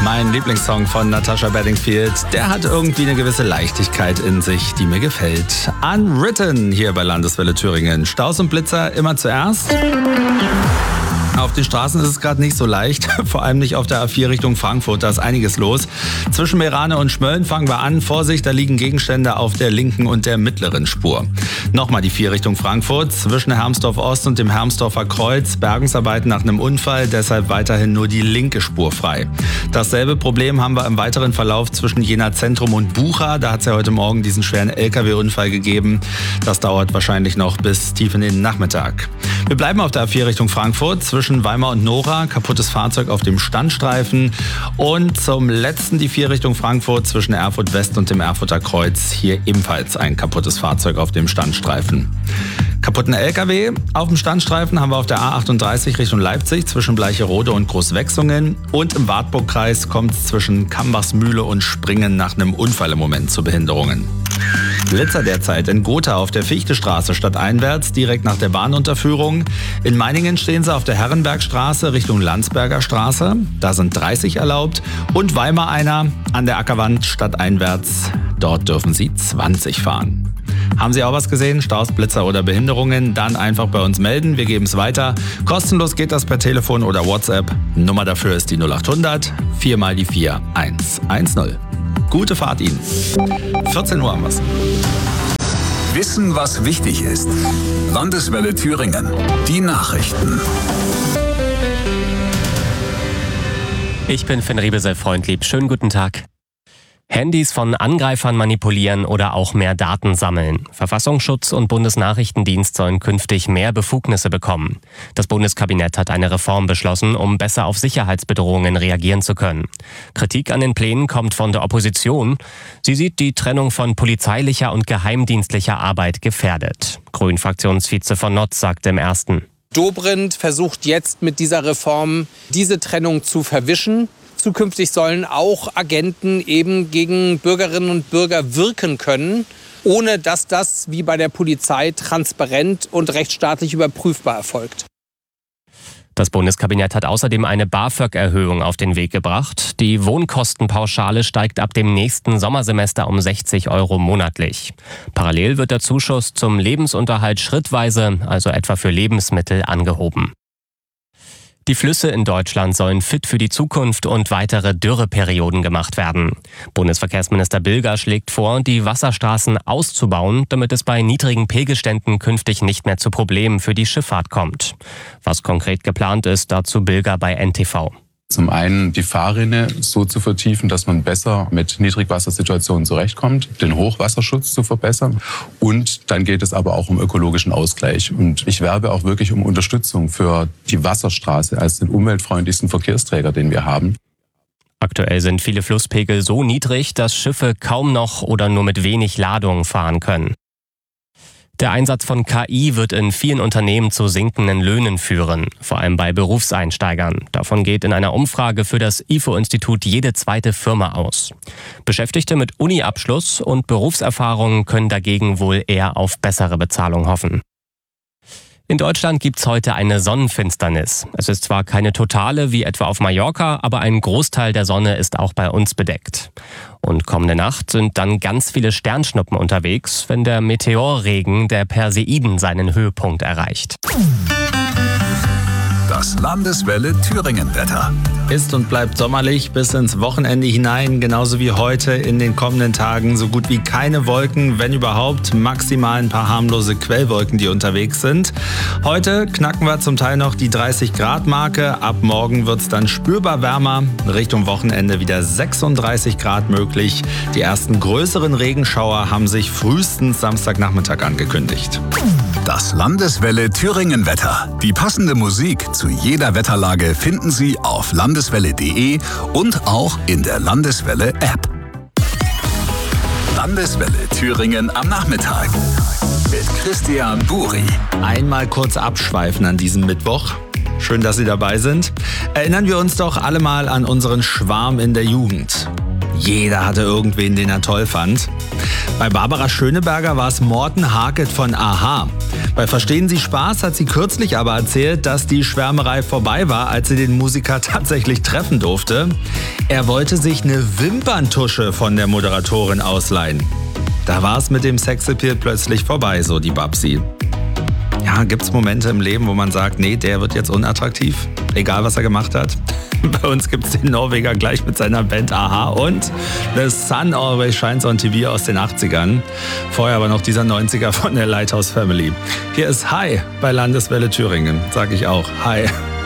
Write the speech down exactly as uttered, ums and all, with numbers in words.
Mein Lieblingssong von Natasha Bedingfield, der hat irgendwie eine gewisse Leichtigkeit in sich, die mir gefällt. Unwritten hier bei Landeswelle Thüringen. Staus und Blitzer immer zuerst. Auf den Straßen ist es gerade nicht so leicht, vor allem nicht auf der A vier Richtung Frankfurt, da ist einiges los. Zwischen Meerane und Schmölln fangen wir an. Vorsicht, da liegen Gegenstände auf der linken und der mittleren Spur. Nochmal die vier Richtung Frankfurt, zwischen Hermsdorf Ost und dem Hermsdorfer Kreuz. Bergungsarbeiten nach einem Unfall, deshalb weiterhin nur die linke Spur frei. Dasselbe Problem haben wir im weiteren Verlauf zwischen Jena Zentrum und Bucha. Da hat es ja heute Morgen diesen schweren L K W-Unfall gegeben. Das dauert wahrscheinlich noch bis tief in den Nachmittag. Wir bleiben auf der A vier Richtung Frankfurt, zwischen Weimar und Nora, kaputtes Fahrzeug auf dem Standstreifen. Und zum letzten die vier Richtung Frankfurt, zwischen Erfurt West und dem Erfurter Kreuz. Hier ebenfalls ein kaputtes Fahrzeug auf dem Standstreifen. Kaputten L K W auf dem Standstreifen haben wir auf der A achtunddreißig Richtung Leipzig zwischen Bleicherode und Großwechsungen. Und im Wartburgkreis kommt es zwischen Kambachsmühle und Springen nach einem Unfall im Moment zu Behinderungen. Blitzer derzeit in Gotha auf der Fichtestraße stadteinwärts, direkt nach der Bahnunterführung. In Meiningen stehen sie auf der Herrenbergstraße Richtung Landsberger Straße. Da sind dreißig erlaubt. Und Weimar einer an der Ackerwand stadteinwärts. Dort dürfen sie zwanzig fahren. Haben Sie auch was gesehen? Staus, Blitzer oder Behinderungen? Dann einfach bei uns melden. Wir geben es weiter. Kostenlos geht das per Telefon oder WhatsApp. Nummer dafür ist die null acht hundert vier mal die vier eins eins null. Gute Fahrt Ihnen. vierzehn Uhr haben wir's. Wissen, was wichtig ist. Landeswelle Thüringen. Die Nachrichten. Ich bin Finn Riebesel-Freundlieb. Schönen guten Tag. Handys von Angreifern manipulieren oder auch mehr Daten sammeln. Verfassungsschutz und Bundesnachrichtendienst sollen künftig mehr Befugnisse bekommen. Das Bundeskabinett hat eine Reform beschlossen, um besser auf Sicherheitsbedrohungen reagieren zu können. Kritik an den Plänen kommt von der Opposition. Sie sieht die Trennung von polizeilicher und geheimdienstlicher Arbeit gefährdet. Grünen-Fraktionsvize von Notz sagte im Ersten: Dobrindt versucht jetzt mit dieser Reform diese Trennung zu verwischen. Zukünftig sollen auch Agenten eben gegen Bürgerinnen und Bürger wirken können, ohne dass das wie bei der Polizei transparent und rechtsstaatlich überprüfbar erfolgt. Das Bundeskabinett hat außerdem eine BAföG-Erhöhung auf den Weg gebracht. Die Wohnkostenpauschale steigt ab dem nächsten Sommersemester um sechzig Euro monatlich. Parallel wird der Zuschuss zum Lebensunterhalt schrittweise, also etwa für Lebensmittel, angehoben. Die Flüsse in Deutschland sollen fit für die Zukunft und weitere Dürreperioden gemacht werden. Bundesverkehrsminister Bilger schlägt vor, die Wasserstraßen auszubauen, damit es bei niedrigen Pegelständen künftig nicht mehr zu Problemen für die Schifffahrt kommt. Was konkret geplant ist, dazu Bilger bei N T V. Zum einen die Fahrrinne so zu vertiefen, dass man besser mit Niedrigwassersituationen zurechtkommt, den Hochwasserschutz zu verbessern. Und dann geht es aber auch um ökologischen Ausgleich. Und ich werbe auch wirklich um Unterstützung für die Wasserstraße als den umweltfreundlichsten Verkehrsträger, den wir haben. Aktuell sind viele Flusspegel so niedrig, dass Schiffe kaum noch oder nur mit wenig Ladung fahren können. Der Einsatz von K I wird in vielen Unternehmen zu sinkenden Löhnen führen, vor allem bei Berufseinsteigern. Davon geht in einer Umfrage für das I F O-Institut jede zweite Firma aus. Beschäftigte mit Uni-Abschluss und Berufserfahrung können dagegen wohl eher auf bessere Bezahlung hoffen. In Deutschland gibt's heute eine Sonnenfinsternis. Es ist zwar keine totale wie etwa auf Mallorca, aber ein Großteil der Sonne ist auch bei uns bedeckt. Und kommende Nacht sind dann ganz viele Sternschnuppen unterwegs, wenn der Meteorregen der Perseiden seinen Höhepunkt erreicht. Das Landeswelle Thüringen-Wetter. Ist und bleibt sommerlich bis ins Wochenende hinein, genauso wie heute in den kommenden Tagen. So gut wie keine Wolken, wenn überhaupt, maximal ein paar harmlose Quellwolken, die unterwegs sind. Heute knacken wir zum Teil noch die dreißig Grad Marke. Ab morgen wird es dann spürbar wärmer. Richtung Wochenende wieder sechsunddreißig Grad möglich. Die ersten größeren Regenschauer haben sich frühestens Samstagnachmittag angekündigt. Das Landeswelle Thüringen-Wetter. Die passende Musik zu jeder Wetterlage finden Sie auf landeswelle punkt de und auch in der Landeswelle-App. Landeswelle Thüringen am Nachmittag mit Christian Buri. Einmal kurz abschweifen an diesem Mittwoch. Schön, dass Sie dabei sind. Erinnern wir uns doch alle mal an unseren Schwarm in der Jugend. Jeder hatte irgendwen, den er toll fand. Bei Barbara Schöneberger war es Morten Harket von Aha. Bei Verstehen Sie Spaß hat sie kürzlich aber erzählt, dass die Schwärmerei vorbei war, als sie den Musiker tatsächlich treffen durfte. Er wollte sich eine Wimperntusche von der Moderatorin ausleihen. Da war es mit dem Sexappeal plötzlich vorbei, so die Babsi. Ja, gibt's Momente im Leben, wo man sagt, nee, der wird jetzt unattraktiv, egal was er gemacht hat? Bei uns gibt's den Norweger gleich mit seiner Band Aha und The Sun Always Shines on T V aus den achtzigern. Vorher aber noch dieser neunziger von der Lighthouse Family. Hier ist Hi bei Landeswelle Thüringen, sag ich auch. Hi.